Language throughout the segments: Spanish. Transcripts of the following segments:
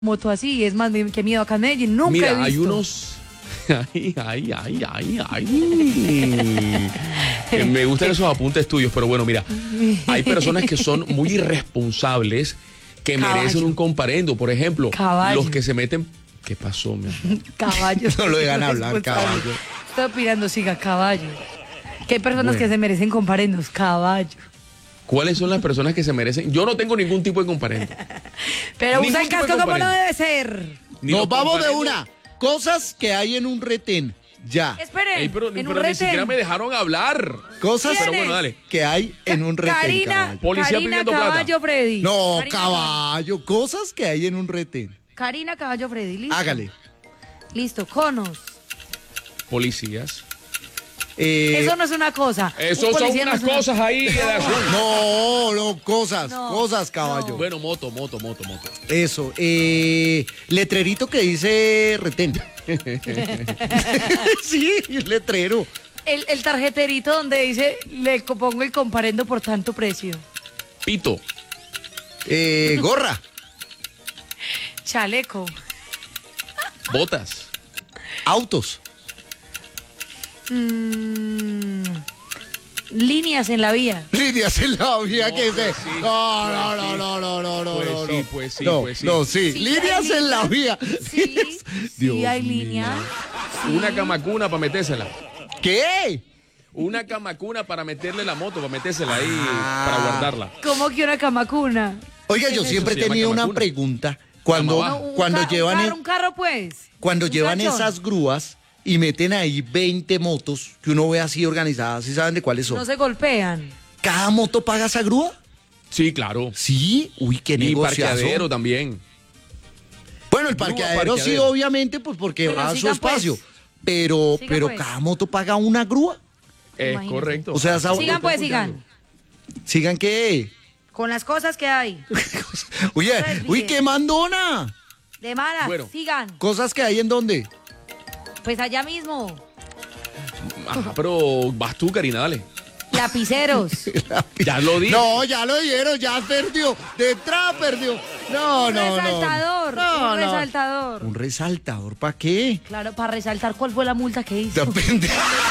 moto así, es más, qué miedo acá en Medellín, nunca he Mira, visto. hay unos... Me gustan esos apuntes tuyos, pero bueno, mira, hay personas que son muy irresponsables que Caballo. merecen un comparendo. Por ejemplo, Caballo. los que se meten... ¿Qué pasó, mi amor? Caballo. No lo dejan hablar, Responsable. caballo. Estoy opinando, siga, caballo. Que hay personas Bueno. que se merecen comparendos, caballo. ¿Cuáles son las personas que se merecen? Yo no tengo ningún tipo de comparendo. Pero Ningún usa el tipo de casco como no comparendo. debe ser. Ni Nos los vamos de comparendos- una. Cosas que hay en un retén. Ya. Esperen, Ey, pero en pero un ni retén. siquiera me dejaron hablar. Cosas Pero bueno, dale. que hay en un retén. Karina, caballo. Policía Karina pidiendo plata. Caballo Freddy. No, Karina caballo. Cosas que hay en un retén. Karina Caballo Freddy, listo. Hágale. Listo, conos. Policías. Eso no es una cosa. Eso Un son policía no unas es una- cosas ahí de azul. No, cosas. No, Cosas, caballo. no. Bueno, moto. Eso. Letrerito que dice retén. Sí, letrero. El tarjeterito donde dice, le pongo el comparendo por tanto precio. Pito. Gorra. Chaleco. Botas. Autos. Líneas en la vía. Líneas en la vía No, que pues se. sí, No. Pues sí. No, sí. Sí, Líneas hay en la líneas. vía. Sí, Dios sí hay mío. líneas. Sí. Una camacuna para metérsela. ¿Qué? Una camacuna para meterle la moto, para metérsela ahí, para guardarla. ¿Cómo que una camacuna? Oiga, ¿Qué yo es siempre he eso? Se llama tenido una camacuna. pregunta. Cuando, Cama abajo. cuando llevan, un carro, pues. cuando Un llevan cachón. esas grúas y meten ahí 20 motos que uno ve así organizadas, ¿sí saben de cuáles son? No se golpean. ¿Cada moto paga esa grúa? Sí, claro. Sí. Uy, qué Y negociazo. parqueadero también. Bueno, el Grúa, parqueadero sí, parqueadero. obviamente, pues porque Pero va a su sigan, pues. espacio. Pero Sigan, pues. cada moto paga una grúa. Es Imagínese. correcto. O sea, esa- Sigan, pues, Estoy sigan. ¿Sigan qué? Con las cosas que hay. Oye, Ustedes uy, bien. qué mandona. De malas, Bueno. sigan. Cosas que hay en dónde. Pues allá mismo. Ajá, pero vas tú, Karina, dale. Lapiceros. Ya lo dije. No, ya lo dieron, ya perdió. Detrás perdió. No, Un no, resaltador. no. Un resaltador. ¿Un resaltador para qué? Claro, para resaltar cuál fue la multa que hizo. Depende.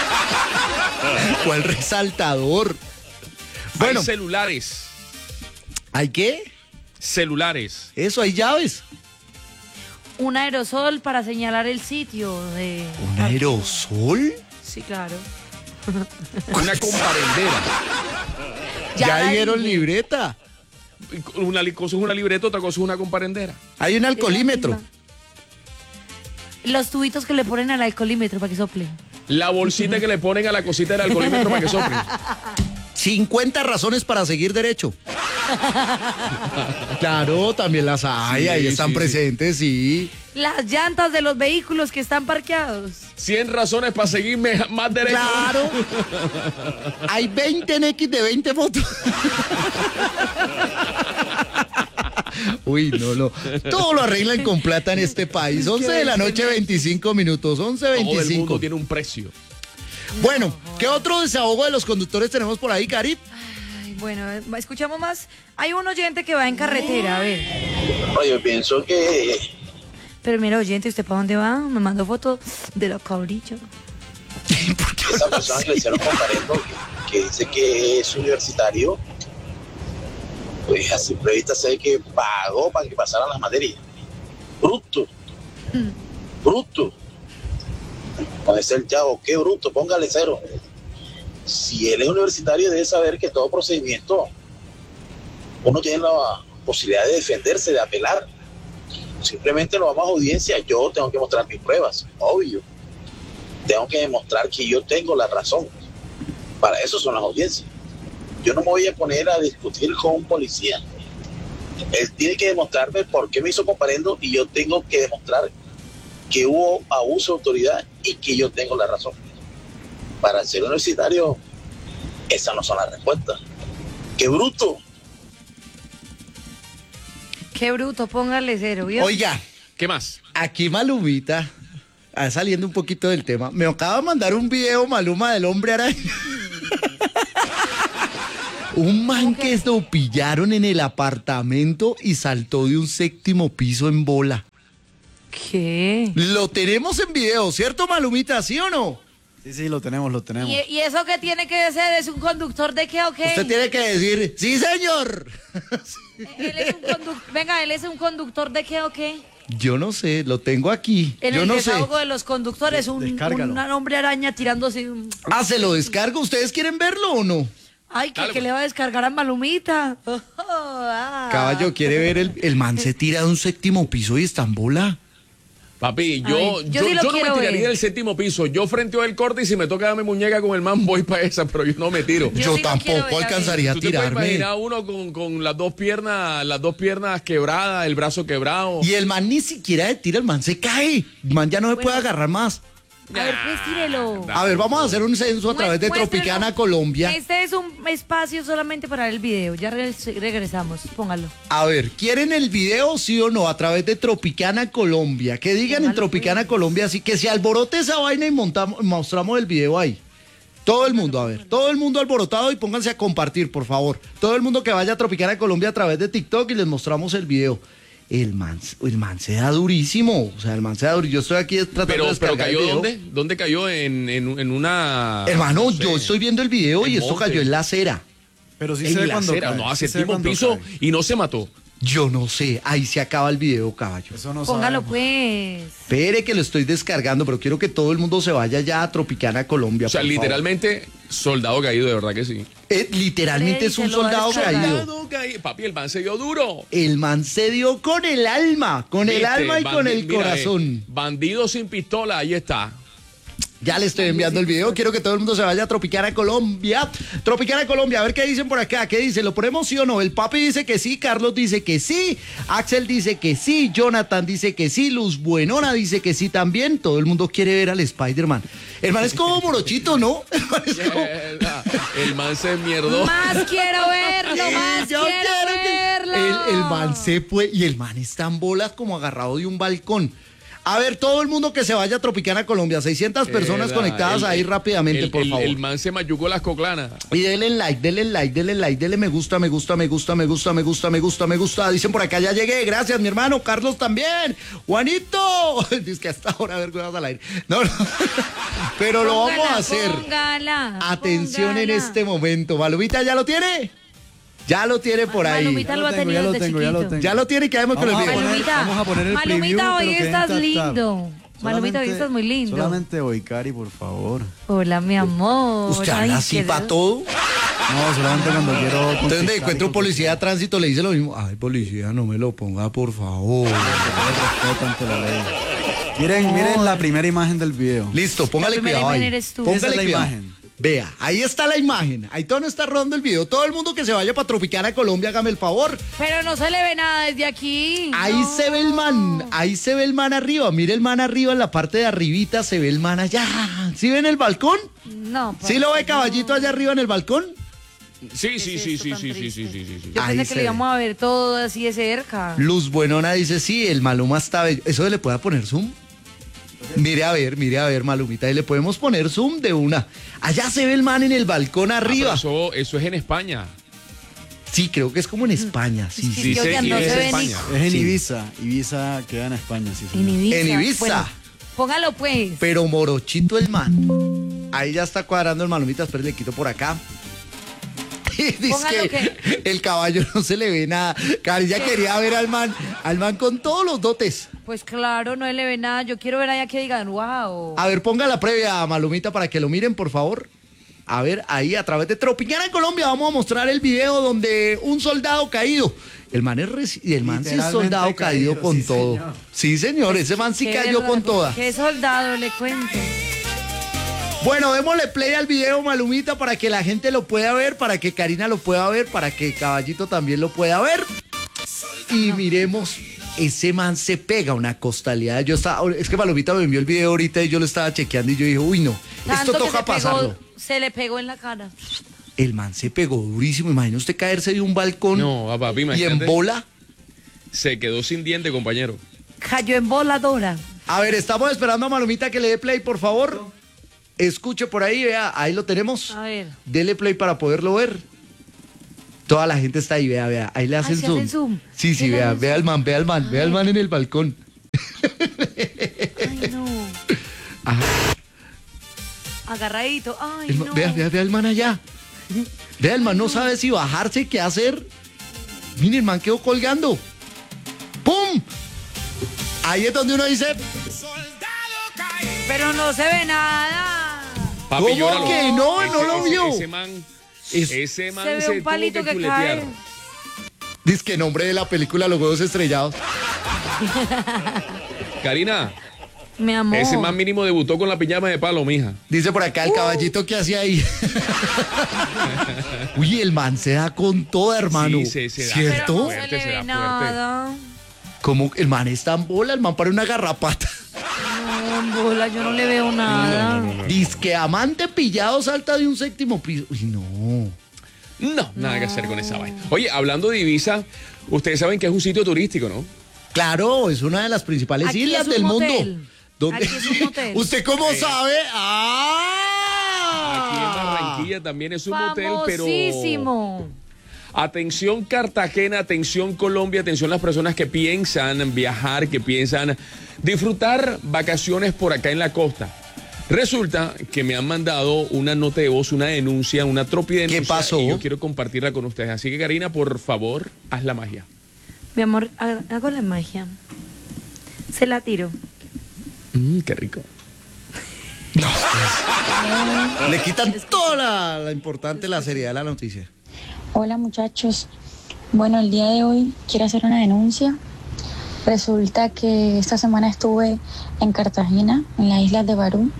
¿Cuál resaltador? Bueno, Hay celulares. ¿hay qué? Celulares. Eso, hay llaves. Un aerosol para señalar el sitio de... ¿Un aerosol? Sí, claro. Una comparendera. Ya la dieron dije. libreta. Una cosa es una libreta, otra cosa es una comparendera. Hay un alcoholímetro. Los tubitos que le ponen al alcoholímetro para que sople. La bolsita que le ponen a la cosita del alcoholímetro para que sople. 50 razones para seguir derecho. Claro, también las hay, Sí, ahí están sí, sí. presentes, sí. Las llantas de los vehículos que están parqueados. 100 razones para seguirme más derecho. Claro. Hay 20 en X de 20 fotos. Uy, no. Todo lo arreglan con plata en este país. 11 de la noche, 25 minutos. 11, Todo el mundo 25. tiene un precio. Bueno, ¿qué otro desahogo de los conductores tenemos por ahí, Cari? Ay, bueno, escuchamos más. Hay un oyente que va en carretera, a ver. No, yo pienso que Pero mira, oyente, ¿usted para dónde va? Me mandó fotos de los cabrichos. esa persona que le hicieron comparendo, que dice que es universitario, pues a simple vista se ve que pagó para que pasaran las materias. Bruto. Bruto. Con ese el chavo, qué bruto, póngale cero. Si él es universitario, debe saber que todo procedimiento uno tiene la posibilidad de defenderse, de apelar. Simplemente lo vamos a audiencia, yo tengo que mostrar mis pruebas, obvio. Tengo que demostrar que yo tengo la razón. Para eso son las audiencias. Yo no me voy a poner a discutir con un policía. Él tiene que demostrarme por qué me hizo comparendo y yo tengo que demostrar que hubo abuso de autoridad y que yo tengo la razón. Para ser universitario, esas no son las respuestas. ¡Qué bruto! Qué bruto, póngale cero, ¿vio? Oiga, ¿Qué más? aquí Malumita, saliendo un poquito del tema, me acaba de mandar un video Maluma del hombre araña. Un man que lo pillaron en el apartamento y saltó de un 7º piso en bola. ¿Qué? Lo tenemos en video, ¿cierto, Malumita? ¿Sí o no? Sí, lo tenemos. ¿Y eso qué tiene que ser? ¿Es un conductor de qué o qué? Usted tiene que decir, sí, señor. Él es un Venga, ¿él es un conductor de qué o qué? Yo no sé, lo tengo aquí. En Yo el no sé. desahogo de los conductores, un hombre araña tirándose un... Ah, ¿se lo descargo? ¿Ustedes quieren verlo o no? Ay, que le va a descargar a Malumita. Caballo, ¿quiere ver el man se tira de un 7º piso y está en bola? Papi, Ay, yo sí lo no me quiero tiraría ver. del 7º piso. Yo frenteo el corte y si me toca darme muñeca con el man, voy para esa, pero yo no me tiro. Yo sí lo quiero tampoco ver, alcanzaría a Tú te puedes tirarme. imaginar uno con las dos piernas quebradas, el brazo quebrado. Y el man ni siquiera se tira, el man se cae. El man ya no se puede agarrar más. A ver, pues tírelo. A ver, vamos a hacer un censo a través de Muéstrelo. Tropicana Colombia. Este es un espacio solamente para el video. Ya regresamos. Póngalo. A ver, ¿quieren el video, sí o no? A través de Tropicana Colombia. Que digan en Póngalo, Tropicana pues. Colombia, así que se alborote esa vaina y mostramos el video ahí. Todo el mundo, a ver, todo el mundo alborotado y pónganse a compartir, por favor. Todo el mundo que vaya a Tropicana Colombia a través de TikTok y les mostramos el video. El man se da durísimo, o sea, el man se da durísimo. Yo estoy aquí tratando de Pero descargar cayó el video. ¿dónde? ¿Dónde cayó? En una... Hermano, no sé, yo estoy viendo el video y en esto monte. cayó en la acera. Pero sí En se ve la cuando acera, cae. no, a sí se ve 7º cuando piso cae. y no se mató. Yo no sé, ahí se acaba el video, caballo. Eso no Póngalo, sabemos. pues. Espere que lo estoy descargando, pero quiero que todo el mundo se vaya ya a Tropicana Colombia. O sea, por favor. literalmente, soldado caído, de verdad que sí. Literalmente es un Se lo va a soldado descargar. caído. Soldado caído. Papi, el man se dio duro. El man se dio con el alma, con el ¿Viste? alma y con el Mira, corazón. bandido sin pistola, ahí está. Ya le estoy enviando el video. Quiero que todo el mundo se vaya a Tropicana Colombia. Tropicana Colombia, a ver qué dicen por acá. ¿Qué dice? ¿Lo ponemos sí o no? El papi dice que sí, Carlos dice que sí, Axel dice que sí, Jonathan dice que sí, Luz Buenona dice que sí también. Todo el mundo quiere ver al Spider-Man. El man es como morochito, ¿no? El man es como... El man se mierdó. Más quiero verlo, más Yo quiero quiero verlo. el man se fue y el man está en bolas como agarrado de un balcón. A ver, todo el mundo que se vaya a Tropicana Colombia, 600 personas conectadas ahí rápidamente, por favor. El man se mayucó las coclanas. Y denle like, denle like, denle like, denle me gusta, me gusta, me gusta, me gusta, me gusta, me gusta, me gusta. Dicen por acá, ya llegué, gracias mi hermano, Carlos también. Juanito, dice que hasta ahora, a ver, cuidado al aire. No, no. Pero lo vamos a hacer. Póngala, Atención en póngala. este momento. ¿Malumita ya lo tiene? Ya lo tiene por ahí. Malumita lo ha tenido ya lo desde tengo, ya lo chiquito. tengo. Ya lo tiene, quedemos con el Vamos a video. poner- Malumita, vamos a poner el Malumita, preview, hoy pero que estás en tap-tap. lindo. Malumita, hoy Solamente- estás muy lindo. Solamente hoy, Cari, por favor. Hola, mi amor. ¿Usted Ay, habla así qué para todo? No, solamente cuando quiero. Entonces, conquistar encuentro un y policía de tránsito, le dice lo mismo. Ay, policía, no me lo ponga, por favor. conquistar, respeto ante la ley. Miren la primera imagen del video. Listo, póngale La primera cuidado ahí. imagen eres tú. Esa Póngale es la cuidado. imagen. Vea, ahí está la imagen. Ahí todo no está rodando el video. Todo el mundo que se vaya para Tropicana Colombia, hágame el favor. Pero no se le ve nada desde aquí. Ahí No. se ve el man. Ahí se ve el man arriba. Mire el man arriba, en la parte de arribita se ve el man allá. ¿Sí ven el balcón? No. ¿Sí lo ve no. caballito allá arriba en el balcón? Sí, sí, es sí, esto sí, tan sí, sí, sí, triste? sí, sí, sí. Yo Ahí pensé se que le ve. íbamos a ver todo así de cerca. Luz Buenona dice, sí, el Maluma está bello. ¿Eso le puede poner zoom? Mire a ver, Malumita, y le podemos poner zoom de una. Allá se ve el man en el balcón arriba. Pero eso es en España. Sí, creo que es como en España, sí, Es que sí. Dice oigan, no que se es ve España. Es en Sí. Ibiza. Ibiza queda en España, sí, En señor. Ibiza. En Ibiza. Bueno, póngalo pues. Pero morochito el man. Ahí ya está cuadrando el Malumita, espera, le quito por acá. Y dice Póngalo que el caballo no se le ve nada. Cari ya quería ver al man con todos los dotes. Pues claro, no le ve nada. Yo quiero ver allá que digan, wow. A ver, ponga la previa, Malumita, para que lo miren, por favor. A ver, ahí a través de Tropicana en Colombia vamos a mostrar el video donde un soldado caído. El man sí es Literalmente soldado caído con sí, todo. señor. Sí, señor, ese man sí Qué cayó con verdad, toda. Qué soldado, le cuento. Bueno, démosle play al video, Malumita, para que la gente lo pueda ver, para que Karina lo pueda ver, para que Caballito también lo pueda ver. Y miremos, ese man se pega una costalidad. Es que Malumita me envió el video ahorita y yo lo estaba chequeando y yo dije, uy, no, Tanto esto que toca pasarlo. se le pegó en la cara. El man se pegó durísimo. Imagina usted caerse de un balcón No, papi, y en imagínate. bola. Se quedó sin diente, compañero. Cayó en voladora. A ver, estamos esperando a Malumita que le dé play, por favor. Escuche por ahí, vea, ahí lo tenemos. A ver. Dele play para poderlo ver. Toda la gente está ahí, vea. Ahí le hacen se zoom. hacen zoom. Sí, ¿Qué le vea hacen al man, vea al man en el balcón. Ay, no. Ajá. Agarradito. Ay, no. Vea el man allá. Vea, el man no sabe si bajarse, qué hacer. Mire, el man quedó colgando. ¡Pum! Ahí es donde uno dice, Pero no se ve nada. Papi, ¿cómo llóralo. que no? No lo vio. Ese man, ese man Se ve se un palito tuvo que que chuletear. cae. dice que nombre de la película Los Huevos Estrellados. Karina, Mi amor. ese man mínimo debutó con la piñama de palo, mija. Dice por acá el caballito que hacía ahí. Uy, el man se da con toda, hermano. Sí, se da. Pero ¿Cierto? no Fuerte, se le se da ve fuerte. nada. Como el man está en bola, el man para una garrapata. No, bola, yo no le veo nada. Dice que amante pillado salta de un séptimo piso. Uy, no. No, nada que hacer con esa vaina. Oye, hablando de Ibiza, ustedes saben que es un sitio turístico, ¿no? Claro, es una de las principales Aquí islas es un del motel. mundo. ¿Dónde? Aquí es un motel. ¿Usted cómo sabe? Aquí en ¡Ah! Barranquilla también es un motel, pero... Famosísimo. Atención Cartagena, atención Colombia, atención las personas que piensan viajar, que piensan disfrutar vacaciones por acá en la costa. Resulta que me han mandado una nota de voz, una denuncia, una tropidenuncia. ¿Qué pasó? Y yo quiero compartirla con ustedes. Así que Karina, por favor, haz la magia. Mi amor, hago la magia. Se la tiro. Qué rico. Le quitan toda la importante, la seriedad de la noticia. Hola muchachos, bueno, el día de hoy quiero hacer una denuncia. Resulta que esta semana estuve en Cartagena, en las islas de Barú,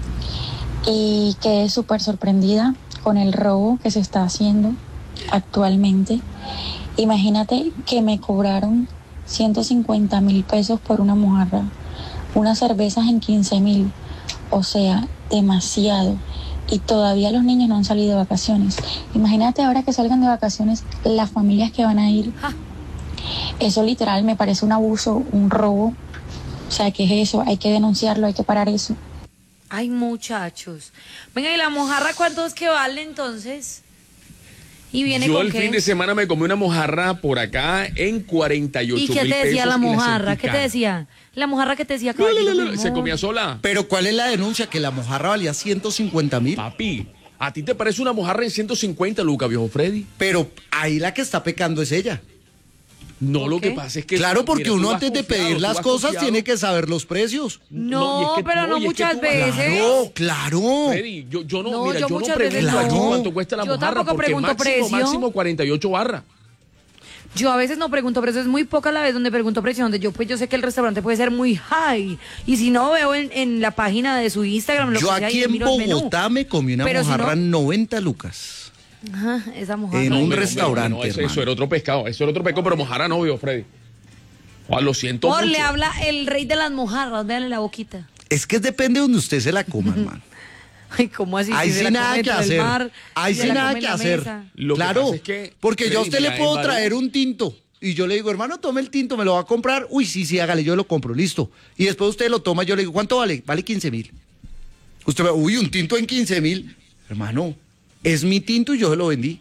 y quedé súper sorprendida con el robo que se está haciendo actualmente. Imagínate que me cobraron 150.000 pesos por una mojarra, unas cervezas en 15.000, o sea, demasiado. Y todavía los niños no han salido de vacaciones. Imagínate ahora que salgan de vacaciones las familias que van a ir. Eso literal me parece un abuso, un robo. O sea, ¿qué es eso? Hay que denunciarlo, hay que parar eso. Ay, muchachos. Venga, ¿y la mojarra cuántos que vale entonces? ¿Y viene Yo con el qué? fin de semana me comí una mojarra por acá en 48 ¿Y qué mil te decía pesos la y mojarra? sentí ¿Qué te cara. decía? La mojarra que te decía, No, caballito, mi se amor. comía sola. Pero ¿cuál es la denuncia? Que la mojarra valía 150.000. Papi, ¿a ti te parece una mojarra en 150, Luca, viejo Freddy? Pero ahí la que está pecando es ella. No, ¿Por lo qué? que pasa es que... Claro, porque mira, tú uno vas antes de confiado, pedir tú las vas cosas confiado. tiene que saber los precios. No, y es que pero no y es que muchas tú vas- veces. No, claro. Freddy, yo no, No, mira, yo yo no muchas veces pregunto aquí no. cuánto cuesta la Yo mojarra, tampoco porque pregunto precio. máximo 48 barras. Yo a veces no pregunto precios, es muy poca la vez donde pregunto precio, donde yo pues yo sé que el restaurante puede ser muy high. Y si no, veo en la página de su Instagram lo Yo que sea aquí y en miro el menú. Bogotá me comí una Pero si mojarra no- 90 lucas. Ajá, esa mojarra. En un Hombre, restaurante, no, eso hermano. era otro pescado, pero mojarra no, viejo Freddy. O lo siento Por mucho. le habla el rey de las mojarras, véanle la boquita. Es que depende de donde usted se la coma, hermano. Ay, ¿cómo así? Ahí Si se sí la nada come que dentro del hacer. mar, Ahí si sí se la nada come en que la hacer. mesa. Lo que Claro, pasa es que, porque yo a usted Freddy, le mira, puedo en traer Barú- un tinto y yo le digo, hermano, tome el tinto, me lo va a comprar. Uy, sí, hágale, yo lo compro, listo. Y después usted lo toma, yo le digo, ¿cuánto vale? Vale 15.000. Usted me, uy, un tinto en 15.000. Hermano, es mi tinto y yo se lo vendí.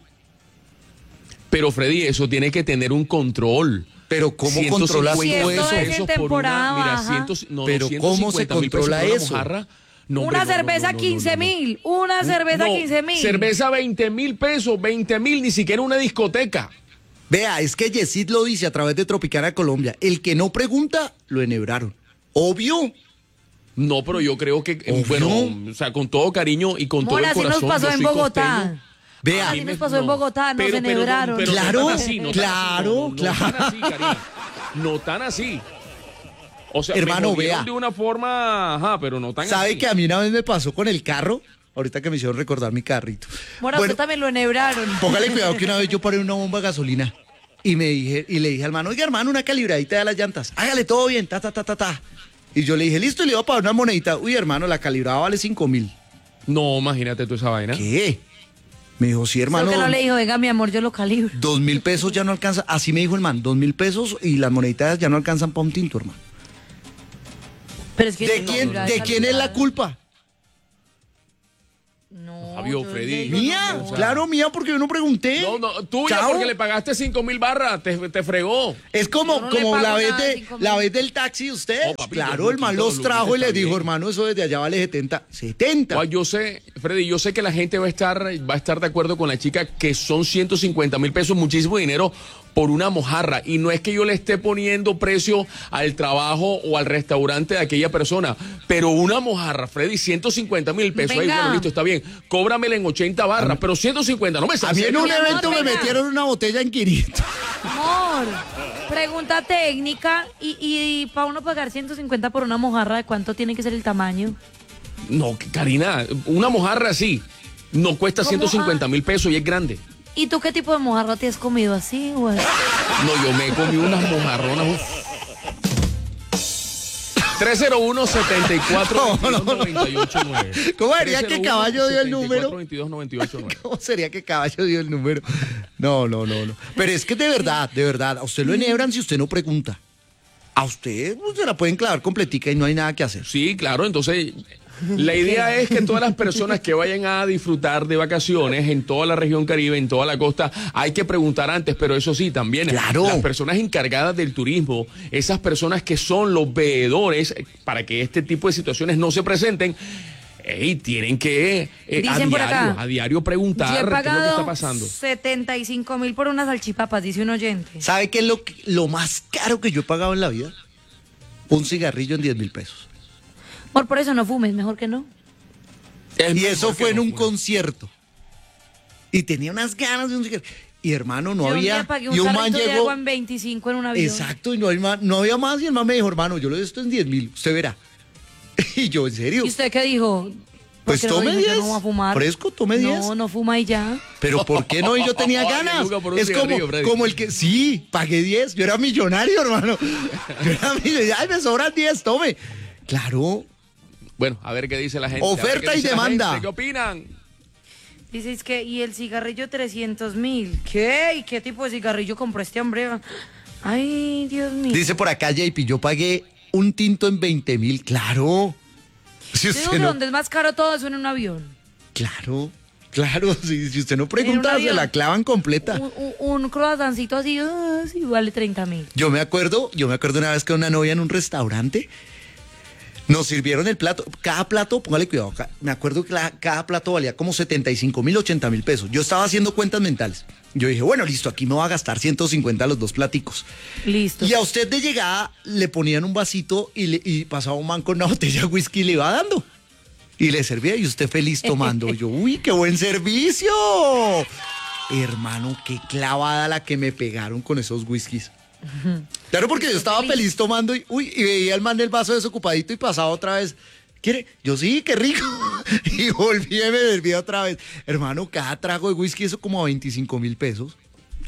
Pero Freddy, eso tiene que tener un control. Pero ¿cómo 150 controlas Si todo esto eso? es en pesos por temporada una, mira, baja. pero Pero ¿cómo se 150.000 pesos controla por una eso? mojarra. No, hombre, Una no, no, cerveza no, no, no, 15.000, una cerveza No, 15.000. cerveza 20.000 pesos, 20.000, ni siquiera una discoteca. Vea, es que Yesid lo dice a través de Tropicana Colombia. El que no pregunta, lo enhebraron. Obvio. No, pero yo creo que, Obvio. bueno, o sea, con todo cariño y con Mora, todo así el corazón. nos pasó yo en soy Bogotá. costeño. Vea. Así nos pasó en Bogotá, nos enhebraron. Claro, no tan así, no tan claro, así, no claro. tan así, Karina. No tan así. O sea, Hermano, me jodieron vea. de una forma, ajá, pero no tan ¿Sabe así. que a mí una vez me pasó con el carro? Ahorita que me hicieron recordar mi carrito. Mora, Bueno, usted también lo enhebraron. póngale cuidado que una vez yo paré una bomba de gasolina y le dije al hermano, oiga hermano, una calibradita de las llantas. Hágale todo bien, ta, ta, ta, ta, ta. Y yo le dije, listo, y le iba a pagar una monedita. Uy, hermano, la calibrada vale 5.000. No, imagínate tú esa vaina. ¿Qué? Me dijo, sí, hermano. Solo que no le dijo, venga, mi amor, yo lo calibro. 2.000 pesos ya no alcanza. Así me dijo el man, 2.000 pesos y las moneditas ya no alcanzan para un tinto, hermano. Pero es que ¿De quién es la culpa? No, Fabio, yo Freddy. le digo, ¿Mía? no. Claro, mía, porque yo no pregunté. No, tuya Chao. porque le pagaste 5.000 barras, te fregó. Es como, Yo no le como pago la nada de vez 5.000. la vez del taxi de ustedes. Oh, papi, claro, yo el man Luquito, los trajo y está les dijo, bien. hermano, eso desde allá vale 70. 70. Yo sé, Freddy, yo sé que la gente va a estar de acuerdo con la chica que son 150.000 pesos, muchísimo dinero por una mojarra. Y no es que yo le esté poniendo precio al trabajo o al restaurante de aquella persona, pero una mojarra, Freddy, 150.000 pesos. Ahí, Venga. bueno, listo, está bien. Cóbramela en 80 barras, pero 150, no me A sale. mí en un Mi amor, evento me venga. metieron una botella en 500. Amor, pregunta técnica y para uno pagar 150 por una mojarra, ¿de cuánto tiene que ser el tamaño? No, Karina, una mojarra así no cuesta ¿Cómo? 150.000 pesos y es grande. ¿Y tú qué tipo de mojarra te has comido así, güey? No, yo me comí unas mojarronas. uf. 301-74-22-98-9. ¿Cómo sería que Caballo dio el número? 301-74-22-98-9. ¿Cómo sería que Caballo dio el número? No. Pero es que de verdad, a usted lo enhebran si usted no pregunta. A usted se la pueden clavar completica y no hay nada que hacer. Sí, claro, entonces la idea es que todas las personas que vayan a disfrutar de vacaciones en toda la región Caribe, en toda la costa, hay que preguntar antes, pero eso sí, también Claro. las personas encargadas del turismo, esas personas que son los veedores para que este tipo de situaciones no se presenten, tienen que Dicen por acá, a diario preguntar Yo he qué es lo que pagado está pasando. 75.000 por unas salchipapas, dice un oyente. ¿Sabe qué es lo más caro que yo he pagado en la vida? Un cigarrillo en 10.000 pesos. Amor, por eso no fumes, mejor que no. Y eso fue en un concierto. Y tenía unas ganas de un cigarrillo. Y hermano, no Yo un había. día pagué un Y un man carrito de llegó. agua en 25 en un avión. Exacto, y no había más. Y el man me dijo, hermano, yo lo de esto en 10.000, usted verá. Y yo, ¿en serio? ¿Y usted qué dijo? Pues ¿Por qué no tome dijo, 10. yo no voy a fumar? Fresco, tome 10. No fuma y ya. Pero ¿por qué no? Y yo tenía Ay, ganas. Luca, por un Es como, cigarrillo, Freddy. como el que. Sí, pagué 10. Yo era millonario, hermano. Yo era millonario. Ay, me sobran 10, tome. Claro. Bueno, a ver qué dice la gente. Oferta a ver qué y dice la demanda. gente, ¿qué opinan? Dices que, y el cigarrillo 300.000. ¿Qué? ¿Y qué tipo de cigarrillo compró este hombre? Ay, Dios mío. Dice por acá, JP, yo pagué un tinto en 20.000. Claro. Si Yo digo usted que no. donde es más caro todo eso en un avión. Claro. Si usted no En pregunta, un se avión. la clavan completa. Un croissancito así, sí, vale 30.000. Yo me acuerdo una vez con una novia en un restaurante. Nos sirvieron el plato. Cada plato, póngale cuidado. Me acuerdo que cada plato valía como 75.000, 80.000 pesos. Yo estaba haciendo cuentas mentales. Yo dije, bueno, listo, aquí me voy a gastar 150 los dos platicos. Listo. Y a usted de llegada le ponían un vasito y pasaba un man con una botella de whisky y le iba dando. Y le servía y usted feliz tomando. Yo, uy, qué buen servicio. Hermano, qué clavada la que me pegaron con esos whiskies. Claro, porque yo estaba feliz tomando y veía al man del vaso desocupadito y pasaba otra vez. ¿Quiere? Yo sí, qué rico. Y volví y me servía otra vez. Hermano, cada trago de whisky, eso como a 25.000 pesos.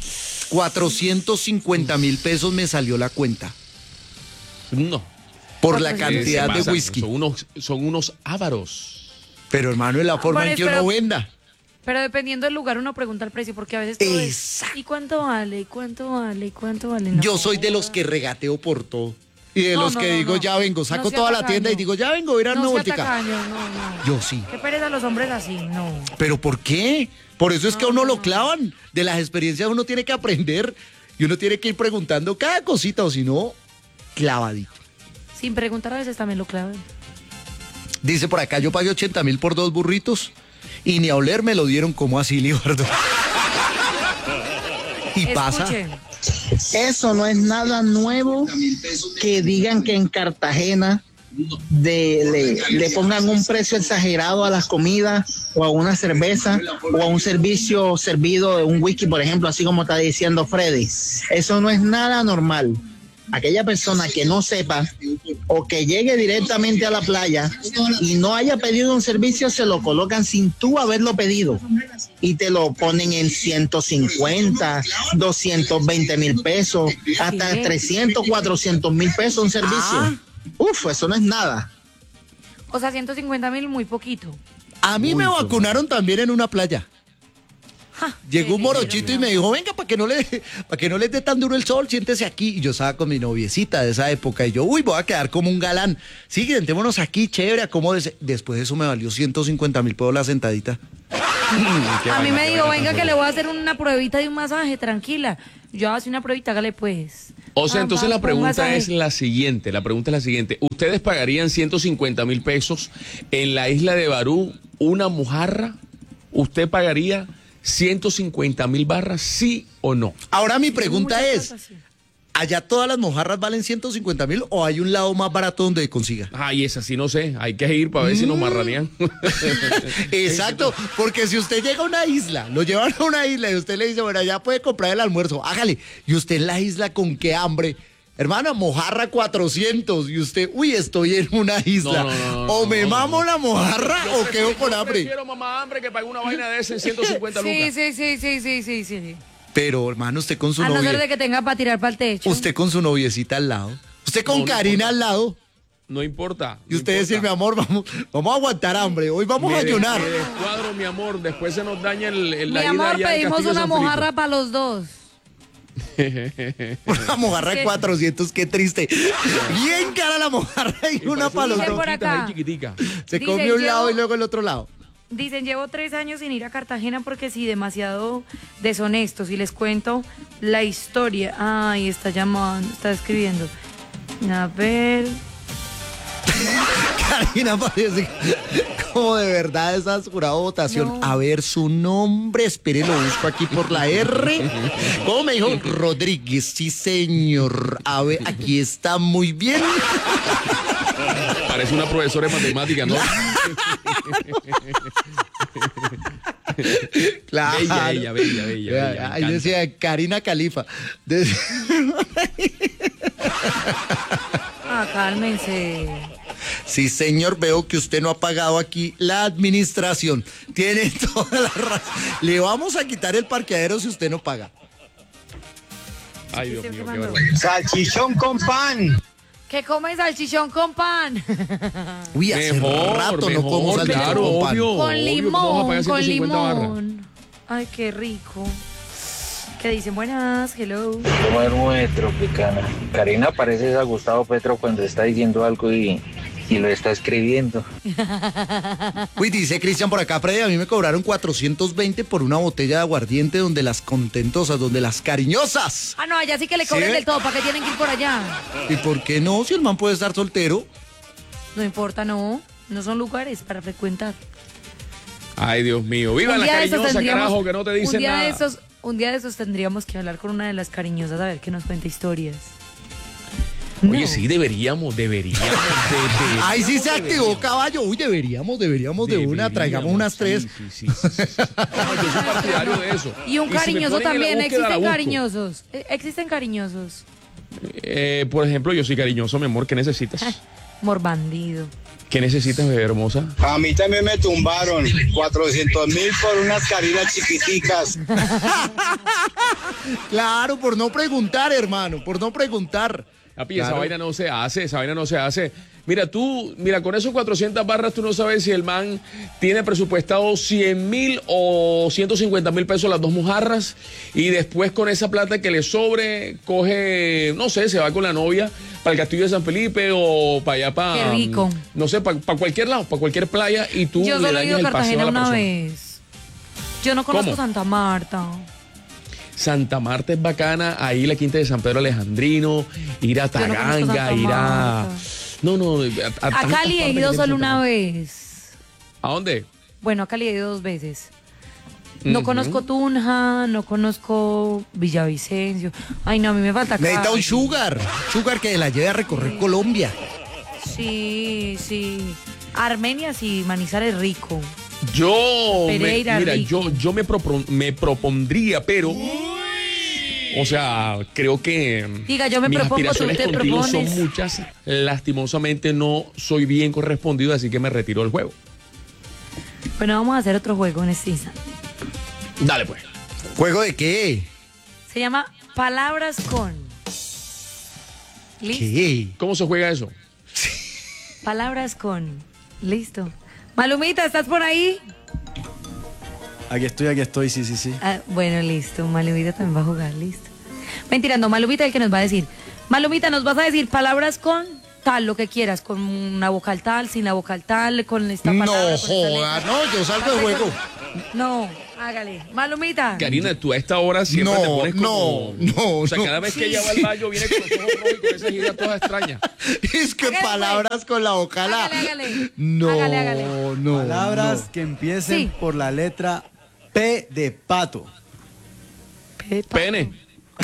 450.000 pesos me salió la cuenta. No. Por la Se cantidad Se de pasan, whisky. Son unos ávaros. Pero hermano, es la forma Bueno, en que uno pero- venda. Pero dependiendo del lugar uno pregunta el precio, porque a veces todo es, Exacto. ¿y cuánto vale? ¿Y cuánto vale? ¿Y cuánto vale? No. Yo soy de los que regateo por todo. Y de No, los no, que no, digo, no. ya vengo, No saco sea toda la tacaño. tienda y digo, ya vengo, voy a ir a una No sea vueltica. tacaño, no. Yo sí. Qué pereza los hombres así, no. ¿Pero por qué? Por eso es que a uno lo clavan. De las experiencias uno tiene que aprender y uno tiene que ir preguntando cada cosita o si no, clavadito. Sin preguntar a veces también lo clavan. Dice por acá, yo pagué 80.000 por 2 burritos y ni a oler me lo dieron como así, Libardo. Y pasa. Escuchen. Eso no es nada nuevo que digan que en Cartagena le pongan un precio exagerado a las comidas o a una cerveza o a un servicio servido de un whisky, por ejemplo, así como está diciendo Freddy. Eso no es nada normal. Aquella persona que no sepa o que llegue directamente a la playa y no haya pedido un servicio, se lo colocan sin tú haberlo pedido y te lo ponen en 150, 220.000 pesos, hasta ¿Qué? 300, 400.000 pesos un servicio. Uf, eso no es nada. O sea, 150.000 muy poquito. A mí me vacunaron también en una playa. Llegó un morochito y me dijo, venga, para que no le dé tan duro el sol, siéntese aquí. Y yo estaba con mi noviecita de esa época y yo, uy, voy a quedar como un galán. Sí, sentémonos aquí, chévere, acomódese. Después de eso me valió 150.000 pesos la sentadita. A mí me dijo, venga que le voy a hacer una pruebita de un masaje, tranquila. Yo hago una pruebita, hágale pues. O sea, entonces la pregunta masaje. es la siguiente, ¿ustedes pagarían 150.000 pesos en la isla de Barú una mojarra? ¿Usted pagaría 150.000 barras, sí o no? Ahora mi pregunta Mucha es, plata, sí. ¿allá todas las mojarras valen 150.000 o hay un lado más barato donde consiga? Ay, esa sí no sé, hay que ir para ver si nos marranean. Exacto, porque si usted llega a una isla, lo llevan a una isla y usted le dice, bueno, ya puede comprar el almuerzo, hágale. Y usted en la isla con qué hambre. Hermana, mojarra 400 y usted, uy, estoy en una isla. O me mamo la mojarra o quedo con hambre. Prefiero mamá hambre que pague una vaina de esa en 150 lucas. Sí. Pero, hermano, usted con su A no ser novia, de que tenga para tirar para el techo. usted con su noviecita al lado, usted con No, no Karina importa. al lado, No importa. y usted decir, mi amor, vamos a aguantar hambre, hoy vamos a ayunar. Me descuadro, mi amor, después se nos daña Mi la ida amor, allá al pedimos Castillo una San Felipe. mojarra para los dos. Una mojarra de 400, qué triste. Bien cara la mojarra y una para los Dicen dos. por acá. Chiquitica. Se Dicen, come un lado llevo- y luego el otro lado. Dicen, llevo 3 años sin ir a Cartagena porque sí, demasiado deshonestos. Y les cuento la historia. Ay, está llamando, está escribiendo. A ver. Karina parece como de verdad esas jurado votación. No. A ver su nombre, espere, lo busco aquí por la R. ¿Cómo me dijo? Rodríguez, sí señor. A ver, aquí está muy bien. Parece una profesora de matemáticas, ¿no? Claro. Bella. Ahí decía Karina Califa. Cálmense. Sí, señor, veo que usted no ha pagado aquí la administración. Tiene toda la razón. Le vamos a quitar el parqueadero si usted no paga. Ay, Dios mío, qué Mando. barbaridad. Salchichón con pan. ¿Qué comen salchichón con pan? Uy, hace rato no como mejor, salchichón claro, con pan. obvio. Con que vamos a limón, pagar con 150 barras. limón. Ay, qué rico. ¿Qué dicen? Buenas, hello. Como de Tropicana. Karina parece a Gustavo Petro cuando está diciendo algo y lo está escribiendo. Uy, dice Cristian por acá, Freddy, a mí me cobraron 420 por una botella de aguardiente donde las contentosas, donde las cariñosas. Ah, no, allá sí que le cobren ¿Sí? del todo. ¿Para qué tienen que ir por allá? ¿Y por qué no? Si el man puede estar soltero. No importa, no. No son lugares para frecuentar. Ay, Dios mío. Viva Un la día de esos cariñosa, tendríamos- carajo, que no te dicen nada. Un día de esos tendríamos que hablar con una de las cariñosas a ver que nos cuenta historias. Oye, No. sí, deberíamos. Ahí sí se activó caballo. Uy, deberíamos de una. Traigamos unas 3. Sí. No, yo soy partidario de eso. Y un si me cariñoso ponen en la también. búsqueda, la Existen busco. cariñosos. Existen cariñosos. Por ejemplo, yo soy cariñoso, mi amor. ¿Qué necesitas? Morbandido. ¿Qué necesitas, bebé hermosa? A mí también me tumbaron 400.000 por unas carinas chiquiticas. Claro, por no preguntar, hermano, por no preguntar. Papi, Claro. esa vaina no se hace. Mira, con esos 400 barras tú no sabes si el man tiene presupuestado 100.000 o 150.000 pesos las dos mojarras y después con esa plata que le sobre, coge, no sé, se va con la novia para el Castillo de San Felipe o para allá, para... Qué rico. No sé, para cualquier lado, para cualquier playa y tú Yo le solo he ido dañas a el paseo a Cartagena la una persona. vez. Yo no conozco ¿Cómo? Santa Marta. Santa Marta es bacana, ahí la quinta de San Pedro Alejandrino, ir a Yo no conozco Taganga, Santa ir a... Marta. No, A tantas Cali he partes ido que solo tiene una Santa vez. Marta. ¿A dónde? Bueno, a Cali he ido 2 veces. No Ujú. conozco Tunja, no conozco Villavicencio. Ay, no, a mí me falta Necesita un Cali. sugar que la lleve a recorrer Colombia. Sí. Armenia sí, Manizales rico. Mira, rico. yo me propondría, pero... O sea, creo que Diga, yo me mis propongo, tú aspiraciones te contigo propones. son muchas. Lastimosamente no soy bien correspondido, así que me retiro del juego. Bueno, vamos a hacer otro juego en este instante. Dale pues. ¿Juego de qué? Se llama Palabras con. ¿Listo? ¿Qué? ¿Cómo se juega eso? Palabras con. Listo. Malumita, ¿estás por ahí? Aquí estoy, sí. Ah, bueno, listo. Malumita también va a jugar, listo. Mentira, no, Malumita es el que nos va a decir. Malumita, nos vas a decir palabras con tal, lo que quieras, con una vocal tal, sin la vocal tal, con esta palabra. No con esta joda, letra. no, yo salgo de juego. No, hágale. Malumita. Karina, tú a esta hora siempre te pones como... no. O sea, cada vez que ella va al baño viene con los ojos rojos y con esas ideas todas extrañas. Es que Hágale, palabras con la vocal A. Hágale. No, Hágale. no. Palabras no. que empiecen Sí. por la letra P de pato. Pene.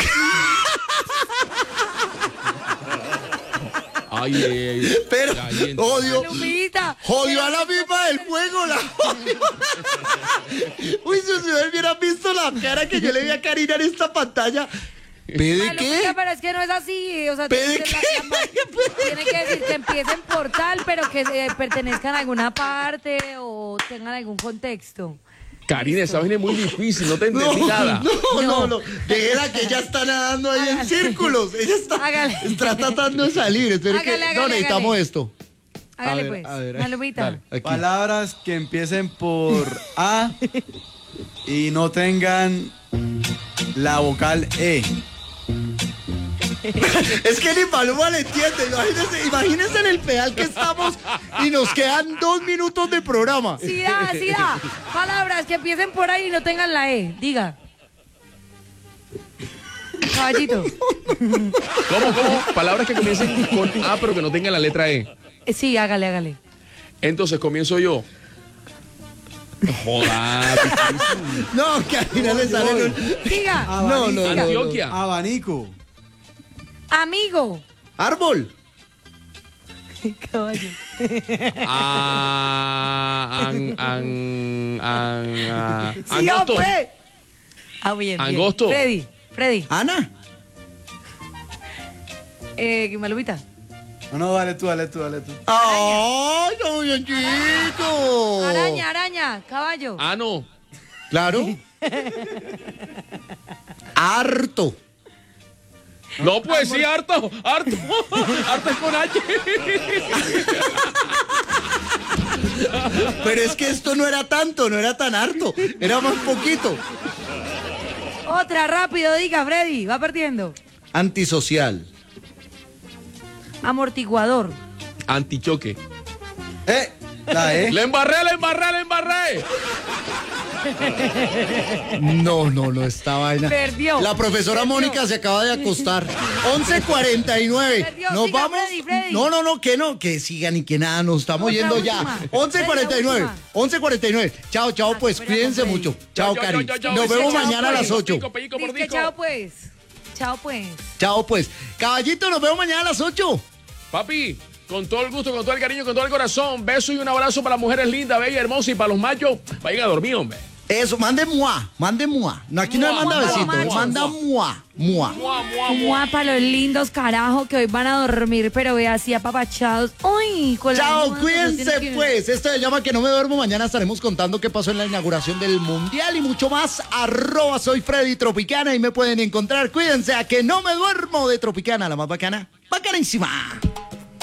Ay. Pero, odio. Malumita. Jodió a la misma del juego, la jodió. Uy, si ustedes hubieran visto la cara que yo le vi a Karina en esta pantalla. ¿P de Malumita, qué? pero es que no es así. O sea, ¿P de tiene que- qué? tiene que decir que empiecen por tal, pero que pertenezcan a alguna parte o tengan algún contexto. Karina, esa vaina es muy difícil, no te entendí nada. No. Déjela que ella está nadando ahí en círculos. Ella Hágale. está tratando de salir. Espere que, Hágale, no, necesitamos hágale. esto. Hágale ver, pues. a ver, Malumita. dale. Aquí. Palabras que empiecen por A y no tengan la vocal E. Es que ni Paloma le entiende. Imagínense en el pedal que estamos y nos quedan 2 minutos de programa. Sí da. Palabras que empiecen por ahí y no tengan la E. Diga. Caballito. ¿Cómo? Palabras que comiencen con A pero que no tengan la letra E. Sí, hágale. Entonces comienzo yo. Joda. No, que a Karina le sale. Diga. No. Antioquia. Abanico. Amigo. Árbol. Caballo. Sí, Angosto. hombre. Bien. Angosto. Freddy. Ana. Malumita. No, dale tú. Ay, no, bien chico. Araña. Caballo. Ano. Claro. Harto. No, pues sí, harto. Harto es con H. Pero es que esto no era tanto, no era tan harto. Era más poquito. Otra, rápido, diga, Freddy. Va perdiendo. Antisocial. Amortiguador. Antichoque. La E. ¡Le embarré! No, esta vaina. Perdió. La profesora Perdió. Mónica se acaba de acostar. 11:49. Perdió, Nos siga, vamos. Freddy. No, que sigan y que nada, nos estamos Otra yendo última. ya. 11:49. 11:49. Chao, pues espera, cuídense Freddy. mucho. Chao, Cari. Nos Chao, vemos chao, mañana a pues. las 8. Dice, chao pues. Chao, pues. Caballito, nos vemos mañana a las 8. Papi, con todo el gusto, con todo el cariño, con todo el corazón. Beso y un abrazo para las mujeres lindas, bellas, hermosas y para los machos. Vayan a dormir, hombre. Eso, mande mua. No, aquí no Mua, me manda mua, besitos, mua, me manda mua. Para los lindos, carajo, que hoy van a dormir, pero ve así apapachados. Uy, con la Chao, almohada, no tiene cuídense que- pues. Esto se llama Que No Me Duermo. Mañana estaremos contando qué pasó en la inauguración del Mundial y mucho más. @ soy Freddy Tropicana y me pueden encontrar. Cuídense a Que No Me Duermo de Tropicana, la más bacana. Bacanísima.